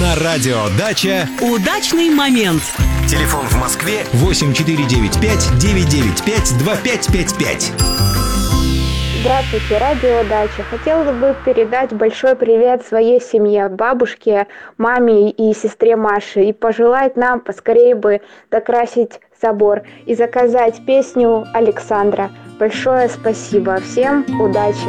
На радио «Дача» удачный момент. Телефон в Москве 8495-995-2555. Здравствуйте, радио «Дача». Хотела бы передать большой привет своей семье, бабушке, маме и сестре Маше, и пожелать нам поскорее бы докрасить забор и заказать песню Александра. Большое спасибо. Всем удачи!